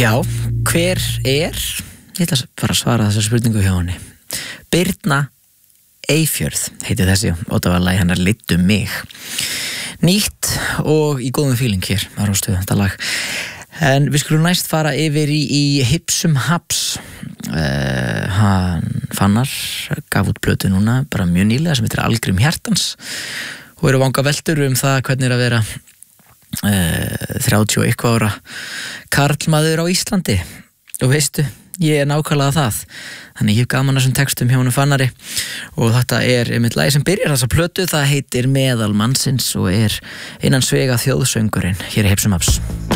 Já, hver er? Ég ætla að fara að svara þessa spurningu hjá henni. Birna Eyfjörð heiti þessi og það var lagi hennar Leiddu mig. Nýtt og í góðum feeling hér á Rástöðu þetta lag. En við skulum næst fara yfir í Hipsum Haps. Hann Fannar gaf út plötu núna bara mjög nýlega sem heitir Algrím hjartans og eru vanga veltur það hvernig er að vera 31 ára karlmaður á Íslandi og veistu, ég er nákvæmlega það þannig ég hef gaman að þessum textum hjá honum Fannari og þetta er einmitt lagi sem byrjar þessa plötu, það heitir Meðal mannsins og er innan svega þjóðsöngurinn hér í Hipsum Haps.